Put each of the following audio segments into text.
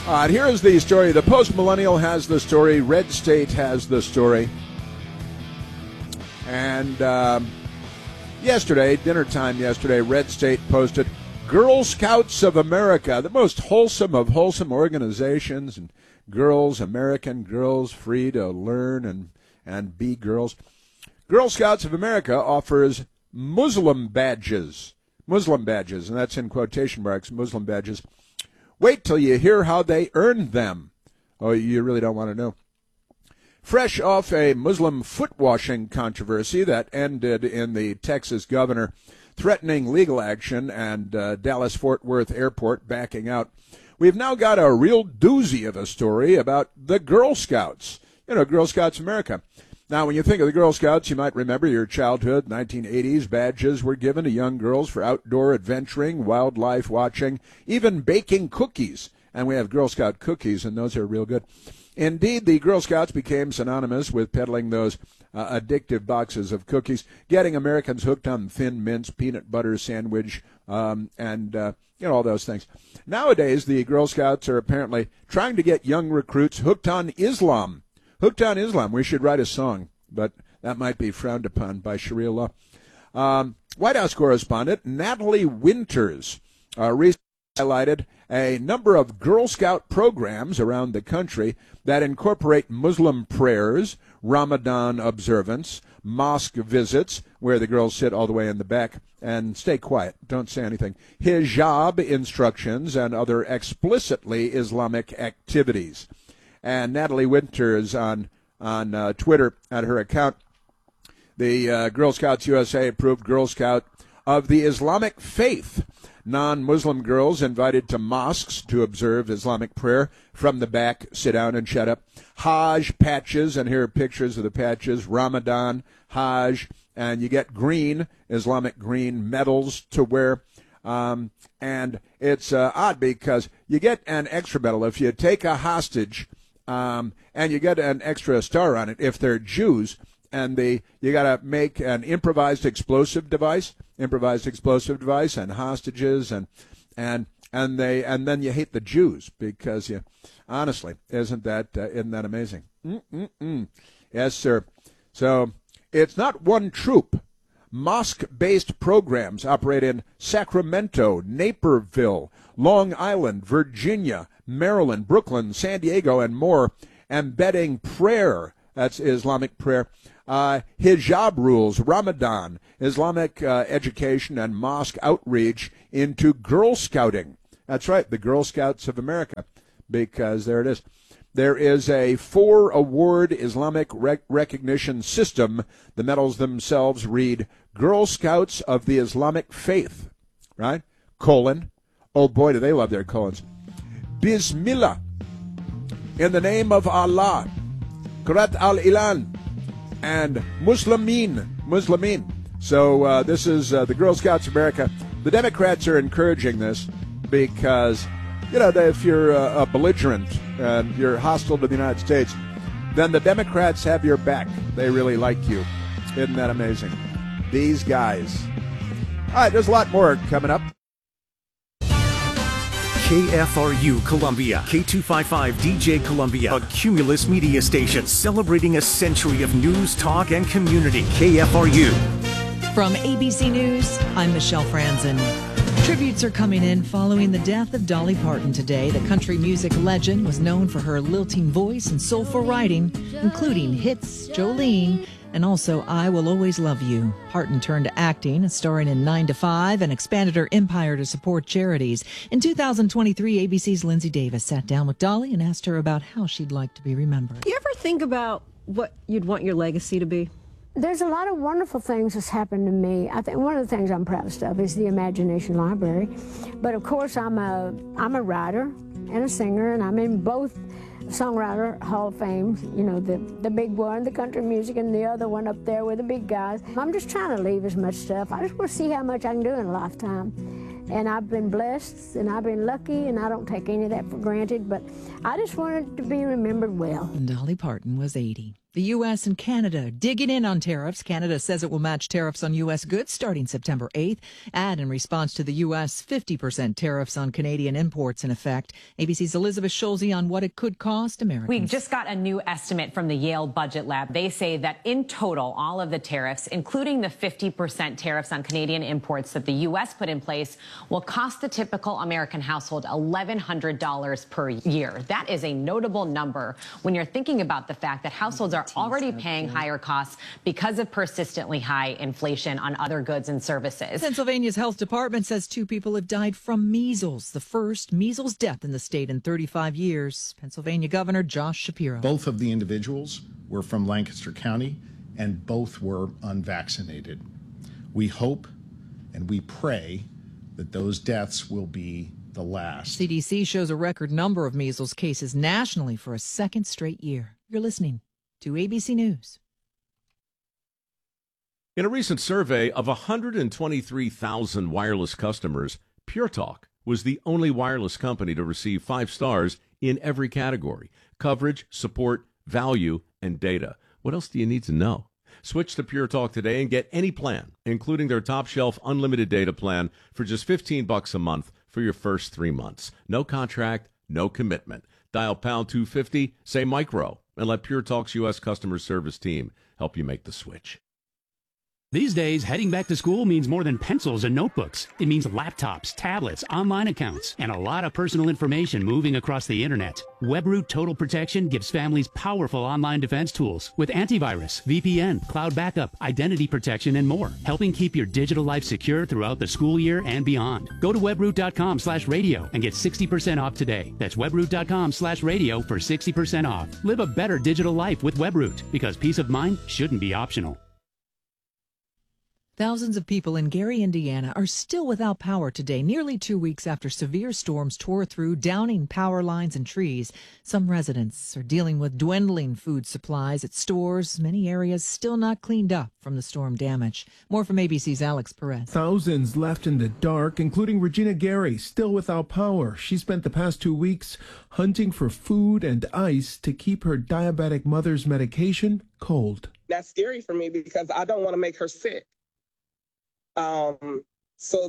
Here is the story. The Post-Millennial has the story. Red State has the story. And dinner time yesterday, Red State posted, Girl Scouts of America, the most wholesome of wholesome organizations, and girls, American girls, free to learn and be girls. Girl Scouts of America offers Muslim badges, and that's in quotation marks, Muslim badges. Wait till you hear how they earned them. Oh, you really don't want to know. Fresh off a Muslim foot-washing controversy that ended in the Texas governor threatening legal action and Dallas-Fort Worth Airport backing out, we've now got a real doozy of a story about the Girl Scouts. Girl Scouts America. Now, when you think of the Girl Scouts, you might remember your childhood. 1980s badges were given to young girls for outdoor adventuring, wildlife watching, even baking cookies. And we have Girl Scout cookies, and those are real good. Indeed, the Girl Scouts became synonymous with peddling those addictive boxes of cookies, getting Americans hooked on Thin Mints, peanut butter sandwich, and all those things. Nowadays, the Girl Scouts are apparently trying to get young recruits hooked on Islam. Hooked on Islam. We should write a song, but that might be frowned upon by Sharia law. White House correspondent Natalie Winters recently highlighted a number of Girl Scout programs around the country that incorporate Muslim prayers, Ramadan observance, mosque visits, where the girls sit all the way in the back and stay quiet, don't say anything, hijab instructions, and other explicitly Islamic activities. And Natalie Winters on Twitter at her account, the Girl Scouts USA approved Girl Scout of the Islamic faith. Non-Muslim girls invited to mosques to observe Islamic prayer. From the back, sit down and shut up. Hajj patches, and here are pictures of the patches. Ramadan, Hajj, and you get green, Islamic green medals to wear. And it's odd because you get an extra medal if you take a hostage, and you get an extra star on it if they're Jews. And you got to make an improvised explosive device, and hostages, and then you hate the Jews because honestly, isn't that amazing? Yes, sir. So it's not one troop. Mosque-based programs operate in Sacramento, Naperville, Long Island, Virginia, Maryland, Brooklyn, San Diego, and more, embedding prayer. That's Islamic prayer. Hijab rules, Ramadan, Islamic education, and mosque outreach into Girl Scouting. That's right, the Girl Scouts of America, because there it is. There is a 4-award Islamic recognition system. The medals themselves read Girl Scouts of the Islamic Faith, right? Colon. Oh, boy, do they love their colons. Bismillah. In the name of Allah. Qurrat al-Ilan. And Muslimin. So this is the Girl Scouts of America. The Democrats are encouraging this because, if you're a belligerent and you're hostile to the United States, then the Democrats have your back. They really like you. Isn't that amazing? These guys. All right, there's a lot more coming up. KFRU Columbia, K255 DJ Columbia, a Cumulus media station celebrating a century of news, talk, and community. KFRU. From ABC News, I'm Michelle Franzen. Tributes are coming in following the death of Dolly Parton today. The country music legend was known for her lilting voice and soulful writing, including hits Jolene and also I Will Always Love You. Parton turned to acting, starring in 9 to 5, and expanded her empire to support charities. In 2023, ABC's Lindsay Davis sat down with Dolly and asked her about how she'd like to be remembered. You ever think about what you'd want your legacy to be? There's a lot of wonderful things that's happened to me. I think one of the things I'm proudest of is the Imagination Library. But of course, I'm a writer and a singer, and I'm in both Songwriter Hall of Fame, the big one, the country music, and the other one up there with the big guys. I'm just trying to leave as much stuff. I just want to see how much I can do in a lifetime. And I've been blessed, and I've been lucky, and I don't take any of that for granted, but I just wanted to be remembered well. And Dolly Parton was 80. The U.S. and Canada digging in on tariffs. Canada says it will match tariffs on U.S. goods starting September 8th. And in response to the U.S. 50% tariffs on Canadian imports in effect. ABC's Elizabeth Schulze on what it could cost Americans. We just got a new estimate from the Yale Budget Lab. They say that in total, all of the tariffs, including the 50% tariffs on Canadian imports that the U.S. put in place, will cost the typical American household $1,100 per year. That is a notable number when you're thinking about the fact that households are already paying higher costs because of persistently high inflation on other goods and services. Pennsylvania's health department says 2 people have died from measles, the first measles death in the state in 35 years. Pennsylvania Governor Josh Shapiro. Both of the individuals were from Lancaster County, and both were unvaccinated. We hope and we pray that those deaths will be the last. CDC shows a record number of measles cases nationally for a second straight year. You're listening to ABC News. In a recent survey of 123,000 wireless customers, Pure Talk was the only wireless company to receive 5 stars in every category: coverage, support, value, and data. What else do you need to know? Switch to Pure Talk today and get any plan, including their top shelf unlimited data plan, for just $15 a month for your first 3 months. No contract, no commitment. Dial pound 250, say micro, and let Pure Talk's U.S. customer service team help you make the switch. These days, heading back to school means more than pencils and notebooks. It means laptops, tablets, online accounts, and a lot of personal information moving across the internet. WebRoot Total Protection gives families powerful online defense tools with antivirus, VPN, cloud backup, identity protection, and more, helping keep your digital life secure throughout the school year and beyond. Go to webroot.com/radio and get 60% off today. That's webroot.com/radio for 60% off. Live a better digital life with WebRoot, because peace of mind shouldn't be optional. Thousands of people in Gary, Indiana are still without power today, nearly 2 weeks after severe storms tore through, downing power lines and trees. Some residents are dealing with dwindling food supplies at stores, many areas still not cleaned up from the storm damage. More from ABC's Alex Perez. Thousands left in the dark, including Regina Gary, still without power. She spent the past 2 weeks hunting for food and ice to keep her diabetic mother's medication cold. That's scary for me because I don't want to make her sick. So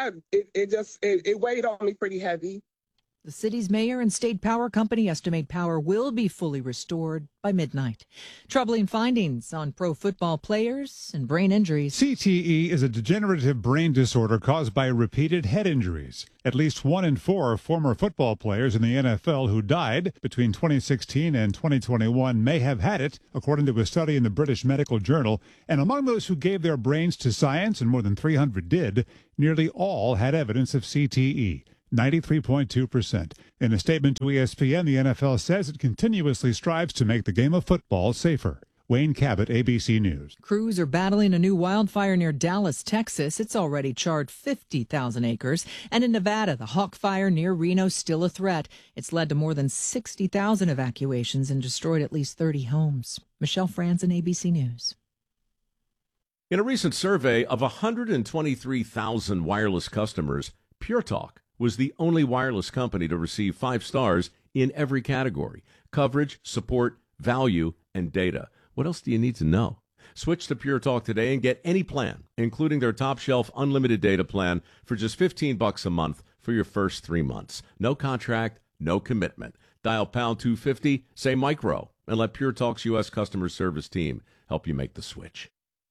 it weighed on me pretty heavy. The city's mayor and state power company estimate power will be fully restored by midnight. Troubling findings on pro football players and brain injuries. CTE is a degenerative brain disorder caused by repeated head injuries. At least 1 in 4 former football players in the NFL who died between 2016 and 2021 may have had it, according to a study in the British Medical Journal. And among those who gave their brains to science, and more than 300 did, nearly all had evidence of CTE. 93.2%. In a statement to ESPN, the NFL says it continuously strives to make the game of football safer. Wayne Cabot, ABC News. Crews are battling a new wildfire near Dallas, Texas. It's already charred 50,000 acres. And in Nevada, the Hawk Fire near Reno still a threat. It's led to more than 60,000 evacuations and destroyed at least 30 homes. Michelle Franzen, ABC News. In a recent survey of 123,000 wireless customers, Pure Talk was the only wireless company to receive 5 stars in every category: coverage, support, value, and data. What else do you need to know? Switch to Pure Talk today and get any plan, including their top shelf unlimited data plan, for just $15 a month for your first 3 months. No contract, no commitment. Dial pound 250, say micro, and let Pure Talk's U.S. customer service team help you make the switch.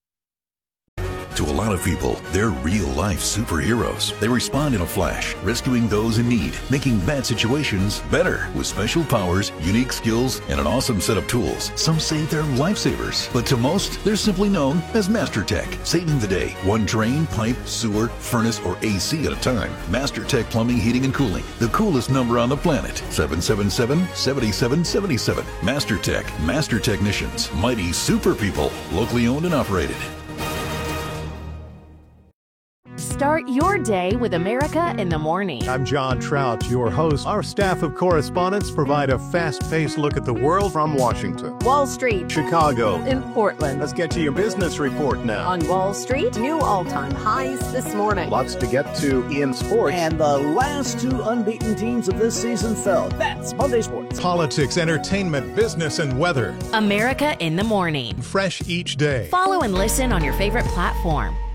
To a lot of people, they're real-life superheroes. They respond in a flash, rescuing those in need, making bad situations better with special powers, unique skills, and an awesome set of tools. Some say they're lifesavers, but to most, they're simply known as MasterTech, saving the day, one drain, pipe, sewer, furnace, or AC at a time. MasterTech Plumbing, Heating, and Cooling, the coolest number on the planet, 777-7777. MasterTech, Master Technicians, mighty super people, locally owned and operated. Start your day with America in the Morning. I'm John Trout, your host. Our staff of correspondents provide a fast-paced look at the world from Washington, Wall Street, Chicago, in Portland. Let's get to your business report now. On Wall Street, new all-time highs this morning. Lots to get to in sports. And the last two unbeaten teams of this season fell. That's Monday Sports. Politics, entertainment, business, and weather. America in the Morning. Fresh each day. Follow and listen on your favorite platform.